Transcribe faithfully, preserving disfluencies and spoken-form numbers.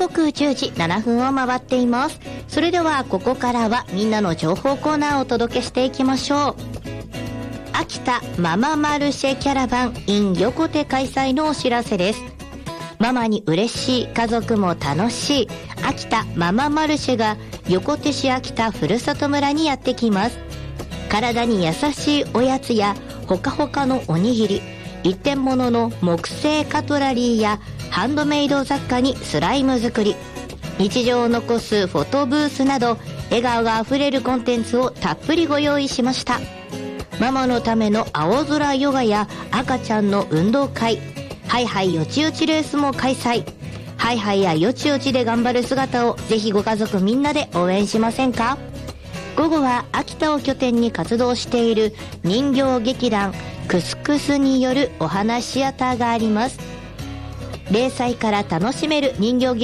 刻じゅうじななふんを回っています。それではここからはみんなの情報コーナーをお届けしていきましょう。秋田マママルシェキャラバン in 横手開催のお知らせです。ママに嬉しい、家族も楽しい秋田マママルシェが横手市秋田ふるさと村にやってきます。体に優しいおやつやほかほかのおにぎり、一点物の木製カトラリーやハンドメイド雑貨にスライム作り、日常を残すフォトブースなど笑顔があふれるコンテンツをたっぷりご用意しました。ママのための青空ヨガや赤ちゃんの運動会、ハイハイよちよちレースも開催。ハイハイやよちよちで頑張る姿をぜひご家族みんなで応援しませんか。午後は秋田を拠点に活動している人形劇団クスクスによるお話シアターがあります。零歳から楽しめる人形劇